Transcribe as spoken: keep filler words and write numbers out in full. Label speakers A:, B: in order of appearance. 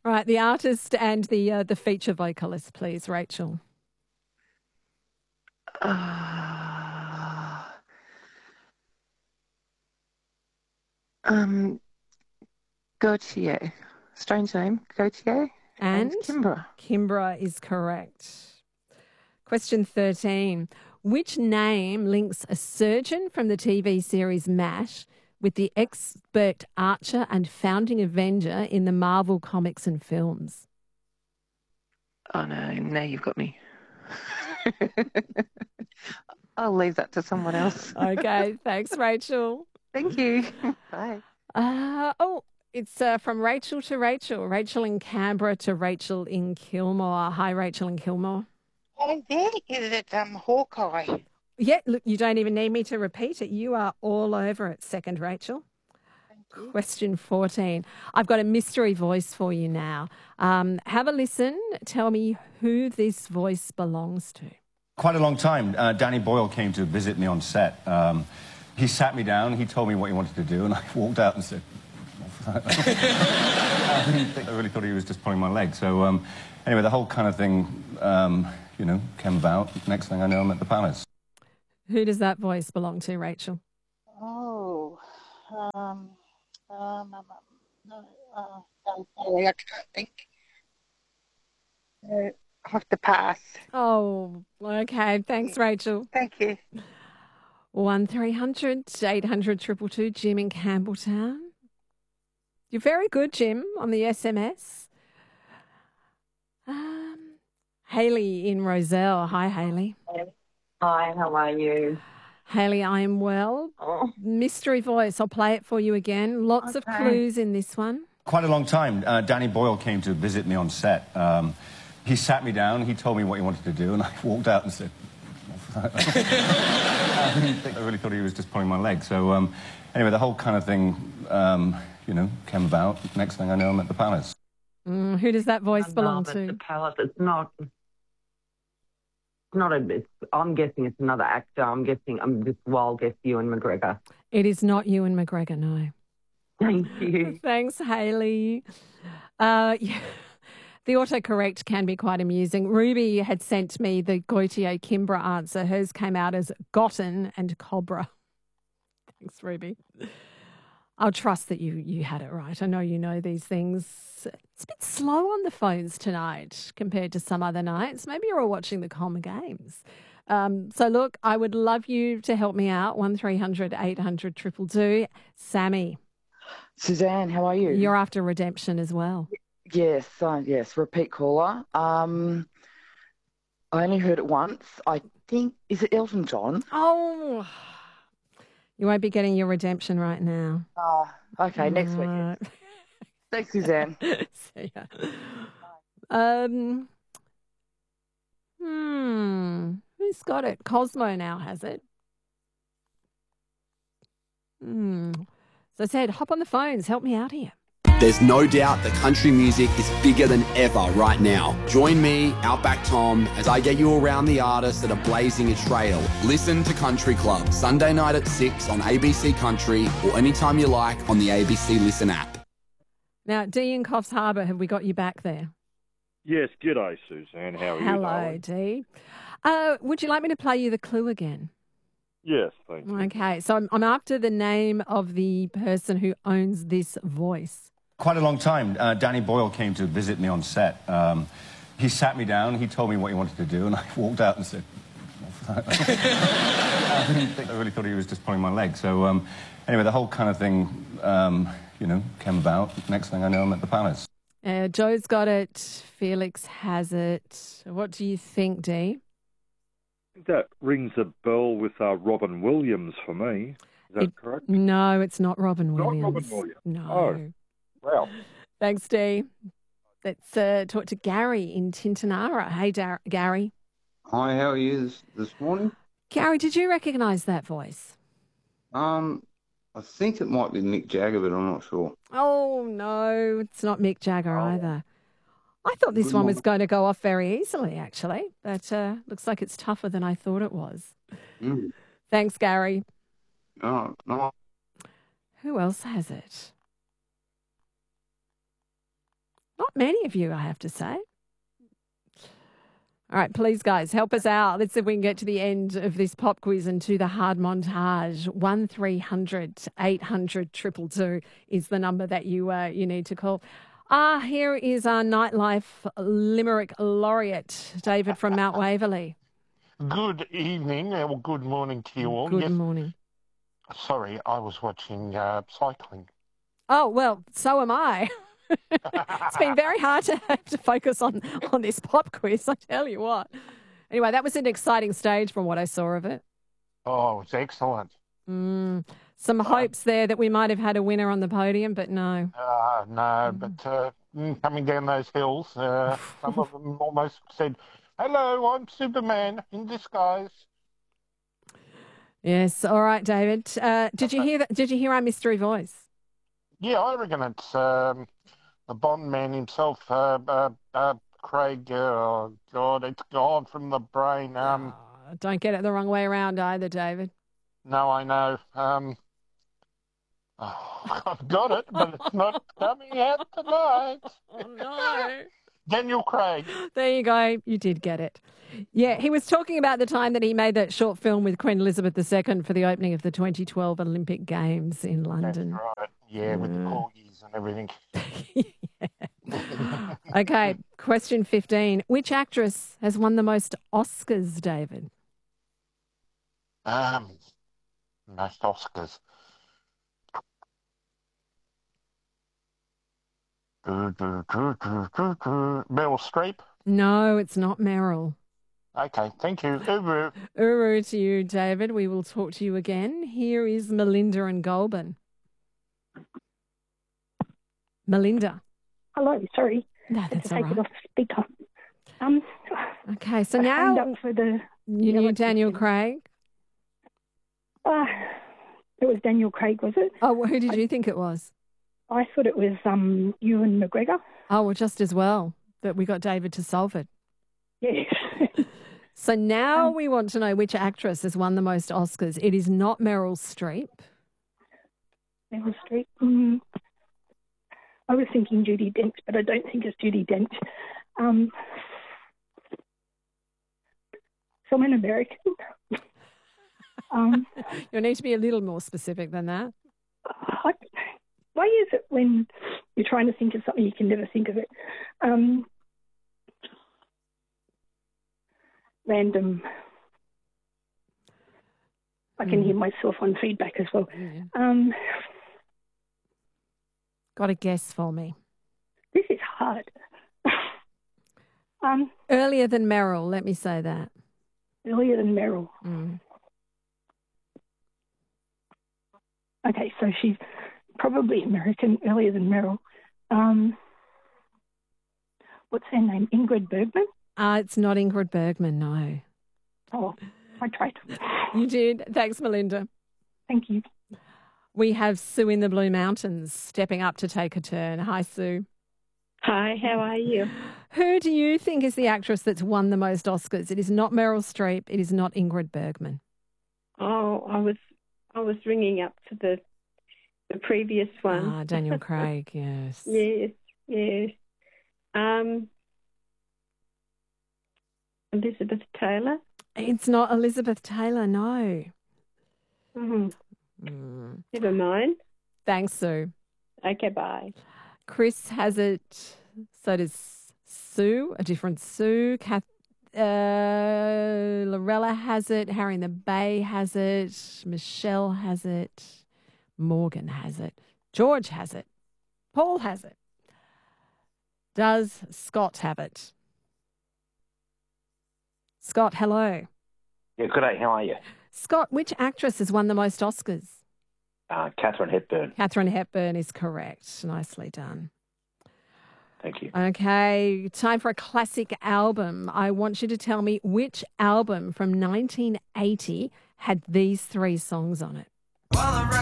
A: Right, the artist and the uh, the feature vocalist, please, Rachel.
B: Uh, um, Gautier. Strange name. Gautier.
A: And,
B: And Kimbra.
A: Kimbra is correct. Question thirteen. Which name links a surgeon from the T V series MASH with the expert archer and founding Avenger in the Marvel comics and films?
B: Oh, no. Now you've got me. I'll leave that to someone else.
A: Okay, thanks, Rachel.
B: Thank you. Bye.
A: Uh, oh, it's uh, from Rachel to Rachel. Rachel in Canberra to Rachel in Kilmore. Hi, Rachel in Kilmore.
C: Hi there. Is it um, Hawkeye?
A: Yeah, look, you don't even need me to repeat it. You are all over it, second Rachel.
C: Thank you.
A: Question fourteen. I've got a mystery voice for you now. Um, have a listen. Tell me who this voice belongs to.
D: Quite a long time. Uh, Danny Boyle came to visit me on set. Um, he sat me down, he told me what he wanted to do, and I walked out and said, I, didn't think, I really thought he was just pulling my leg. So um, anyway, the whole kind of thing, um, you know, came about. Next thing I know, I'm at the palace.
A: Who does that voice belong to, Rachel?
C: Oh, um, um, um, um, no, uh, I'm sorry, I can't think. Uh, I have to pass.
A: Oh, okay. Thanks, Rachel.
C: Thank you.
A: one three hundred eight hundred two two two, Jim in Campbelltown. You're very good, Jim, on the S M S. Um, Hayley in Roselle. Hi, Hayley.
E: Hi, how are you?
A: Hayley, I am well.
E: Oh,
A: Mystery voice. I'll play it for you again. Lots of
E: Okay.
A: clues in this one.
D: Quite a long time. Uh, Danny Boyle came to visit me on set. Um, he sat me down, he told me what he wanted to do, and I walked out and said, I, didn't think, I really thought he was just pulling my leg. So um, anyway, the whole kind of thing, um, you know, came about. Next thing I know, I'm at the palace.
A: Mm, who does that voice belong
E: no,
A: to?
E: The palace. It's not. It's not a. It's, I'm guessing it's another actor. I'm guessing. I'm just wild guess Ewan McGregor.
A: It is not Ewan McGregor, no.
E: Thank you.
A: Thanks, Hayley. Uh, yeah, the autocorrect can be quite amusing. Ruby had sent me the Gautier Kimbra answer. Hers came out as Gotten and Cobra. Thanks, Ruby. I'll trust that you, you had it right. I know you know these things. It's a bit slow on the phones tonight compared to some other nights. Maybe you're all watching the Comma Games. Um, so, look, I would love you to help me out. one three hundred eight hundred two two two. Sammy,
F: Suzanne, how are you?
A: you're after redemption as well.
F: Yes, uh, yes, repeat caller. Um, I only heard it once. I think, is it Elton John?
A: Oh, you won't be getting your redemption right now.
F: Uh, okay, next week.
A: Right.
F: Thanks, Suzanne.
A: See ya. Um, hmm, who's got it? Cosmo now has it. Hmm. So I said, hop on the phones, help me out here.
G: There's no doubt that country music is bigger than ever right now. Join me, Outback Tom, as I get you around the artists that are blazing a trail. Listen to Country Club, Sunday night at six on A B C Country or anytime you like on the A B C Listen app.
A: Now, Dee in Coffs Harbour, have we got you back there?
H: Yes, g'day, Suzanne. How are you?
A: Hello,
H: darling?
A: Dee. Uh, would you like me to play you the clue again?
H: Yes, thank you.
A: Okay, so I'm, I'm after the name of the person who owns this voice.
D: Quite a long time. Uh, Danny Boyle came to visit me on set. Um, he sat me down, he told me what he wanted to do, and I walked out and said, I, didn't think, I really thought he was just pulling my leg. So um, anyway, the whole kind of thing, um, you know, came about. Next thing I know, I'm at the palace.
A: Uh, Joe's got it. Felix has it. What do you think, Dee?
H: That rings a bell with uh, Robin Williams for me. Is that
A: It-
H: correct?
A: No, it's not Robin
H: Not
A: Williams.
H: Robin Williams.
A: No.
H: Oh. Wow.
A: Thanks, Dee. Let's uh, talk to Gary in Tintinara. Hey, Dar- Gary.
I: Hi, how are you this, this morning?
A: Gary, did you recognise that voice?
I: Um, I think it might be Mick Jagger, but I'm not sure.
A: Oh, no, it's not Mick Jagger
I: Oh.
A: either. I thought this
I: Good
A: one was
I: morning.
A: going to go off very easily, actually, but uh, looks like it's tougher than I thought it was.
I: Mm.
A: Thanks, Gary.
I: Oh, no.
A: Who else has it? Not many of you, I have to say. All right, please, guys, help us out. Let's see if we can get to the end of this pop quiz and to the hard montage. one three hundred eight hundred two two two is the number that you uh, you need to call. Ah, here is our nightlife limerick laureate, David from Mount Waverley.
J: Good evening, or good morning to you all.
A: Good
J: Yes.
A: morning.
J: Sorry, I was watching uh, cycling.
A: Oh, well, so am I. It's been very hard to have to focus on, on this pop quiz, I tell you what. Anyway, that was an exciting stage from what I saw of it.
J: Oh, it's excellent.
A: Mm, some hopes there that we might have had a winner on the podium, but no.
J: Uh, no, but uh, mm, coming down those hills, uh, some of them almost said, "Hello, I'm Superman in disguise."
A: Yes, all right, David. Uh, did you hear that? Did you hear our mystery voice?
J: Yeah, I reckon it's um, the Bond man himself, uh, uh, uh, Craig. Uh, oh, God, it's gone from the brain. Um,
A: Oh, don't get it the wrong way around either, David.
J: No, I know. Um, oh, I've got it, but it's not coming out tonight.
A: Oh, no.
J: Daniel Craig.
A: There you go. You did get it. Yeah, he was talking about the time that he made that short film with Queen Elizabeth the Second for the opening of the twenty twelve Olympic Games in London.
J: That's right. Yeah, with the corgis and everything.
A: Okay, question fifteen. Which actress has won the most Oscars, David?
J: Um, most Oscars. Meryl Streep.
A: No, it's not Meryl.
J: Okay, thank you. Uru.
A: Uru to you, David. We will talk to you again. Here is Melinda and Goulburn. Melinda.
K: Hello, sorry.
A: No,
K: Had
A: that's
K: to
A: all
K: take it
A: right.
K: off speaker. Um,
A: Okay, so
K: I
A: now
K: signed up for the.
A: you
K: the
A: knew Daniel Craig.
K: Uh, it was Daniel Craig, was it?
A: Oh, well, who did you think it was?
K: I thought it was um Ewan McGregor.
A: Oh, well, just as well that we got David to solve it.
K: Yes.
A: So now we want to know which actress has won the most Oscars. It is not Meryl Streep.
K: Meryl Streep. Mm, I was thinking Judi Dench, but I don't think it's Judi Dench. Um, someone American. um,
A: You'll need to be a little more specific than that.
K: I, why is it when you're trying to think of something you can never think of it? Um, random. I can
A: Mm.
K: hear myself on feedback as well.
A: Yeah.
K: Um,
A: Got a guess for me.
K: this is hard. um,
A: Earlier than Meryl, let me say that.
K: earlier than Meryl.
A: Mm.
K: Okay, so she's probably American, earlier than Meryl. Um, what's her name? Ingrid Bergman?
A: Uh, it's not Ingrid Bergman, no.
K: Oh, I tried.
A: You did. Thanks, Melinda.
K: Thank you.
A: We have Sue in the Blue Mountains stepping up to take a turn. Hi, Sue.
L: Hi, how are you?
A: Who do you think is the actress that's won the most Oscars? It is not Meryl Streep. It is not Ingrid Bergman.
L: Oh, I was I was ringing up for the the previous one.
A: Ah, Daniel Craig, yes.
L: Yes, yes. Um, Elizabeth Taylor.
A: It's not Elizabeth Taylor, no.
L: Mm-hmm.
A: Mm.
L: Never mind.
A: Thanks, Sue.
L: Okay, bye.
A: Chris has it. So does Sue, a different Sue. Kath, uh, Lorella has it. Harry in the Bay has it. Michelle has it. Morgan has it. George has it. Paul has it. Does Scott have it? Scott, hello.
M: Yeah, good day. How are you?
A: Scott, which actress has won the most Oscars?
M: Uh, Catherine Hepburn.
A: Catherine Hepburn is correct. Nicely done.
M: Thank you.
A: Okay, time for a classic album. I want you to tell me which album from nineteen eighty had these three songs on it.